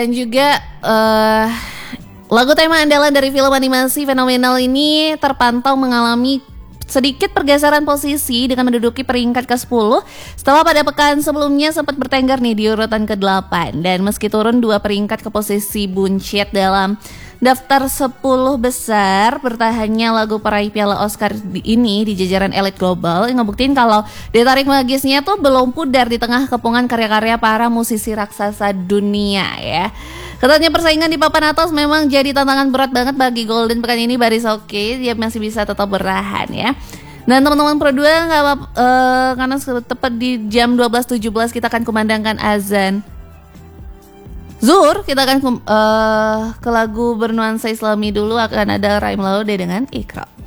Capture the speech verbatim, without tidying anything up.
Dan juga uh, lagu tema andalan dari film animasi fenomenal ini terpantau mengalami sedikit pergeseran posisi dengan menduduki peringkat ke sepuluh setelah pada pekan sebelumnya sempat bertengger nih di urutan ke delapan. Dan meski turun dua peringkat ke posisi buncit dalam daftar sepuluh besar, bertahannya lagu peraih piala Oscar ini di jajaran elit global yang ngebuktiin kalau daya tarik magisnya tuh belum pudar di tengah kepungan karya-karya para musisi raksasa dunia ya. Katanya persaingan di papan atas memang jadi tantangan berat banget bagi Golden pekan ini, baris oke, okay, dia masih bisa tetap bertahan ya. Dan teman-teman Pro dua nggak apa uh, karena tepat di jam dua belas tujuh belas kita akan kumandangkan azan Zuhur, kita akan uh, ke lagu bernuansa Islami dulu, akan ada Raim Laude dengan Iqra.